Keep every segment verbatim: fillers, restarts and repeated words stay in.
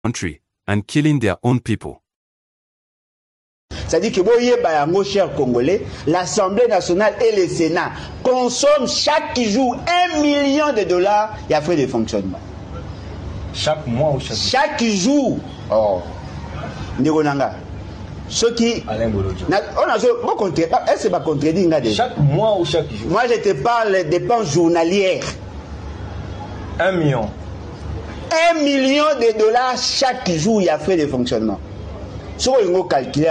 country and killing their own people. C'est-à-dire que, mon cher Congolais, l'Assemblée nationale et le Sénat consomment chaque jour un million de dollars et frais de fonctionnement. Chaque mois ou chaque jour? Chaque jour. Oh. Ndigonanga. Ce qui. Alain Bolodjo. On a est-ce que ça contredit déjà? Chaque mois ou chaque jour? Moi, je te parle des dépenses journalières. Un million. Un million de dollars chaque jour, il y a frais de fonctionnement. Si on calcule,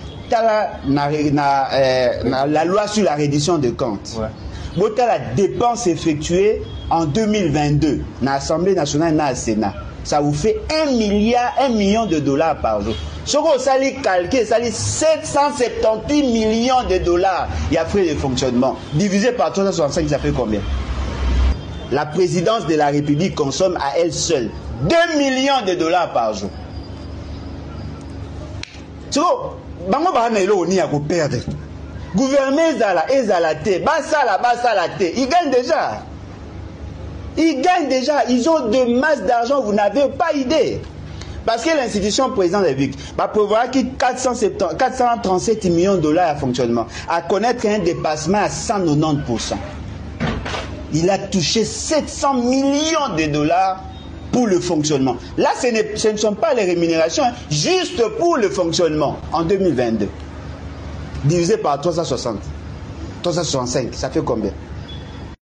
la loi sur la reddition de comptes. Ouais. La dépense effectuée en deux mille vingt-deux dans l'Assemblée nationale et dans le Sénat, ça vous fait un milliard, un million de dollars par jour. Si on calcule, ça dit sept cent soixante-dix millions de dollars, il y a frais de fonctionnement. Divisé par trois cent soixante-cinq, ça fait combien? La présidence de la République consomme à elle seule deux millions de dollars par jour. Tu vois, bango bana elo ni ya ko perdre. Gouvernement ezala ezala te, basala basala te. Ils gagnent déjà. Ils gagnent déjà, ils ont de masse d'argent, vous n'avez pas idée. Parce que l'institution président de la République va prévoir qu'il quatre cent trente-sept millions de dollars à fonctionnement, à connaître un dépassement à cent quatre-vingt-dix pour cent. Il a touché sept cents millions de dollars pour le fonctionnement. Là, ce, ce ne sont pas les rémunérations, hein, juste pour le fonctionnement en deux mille vingt-deux. Divisé par trois cent soixante, trois cent soixante-cinq, ça fait combien?